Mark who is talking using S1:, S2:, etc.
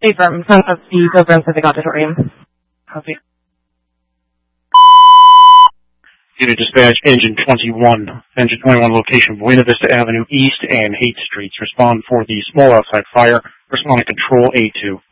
S1: Affirm. Front of the Pilgrim Civic Auditorium.
S2: Copy. Unit dispatch, Engine 21. Engine 21 location, Buena Vista Avenue East and Haight Streets. Respond for the small outside fire. Responding control A2.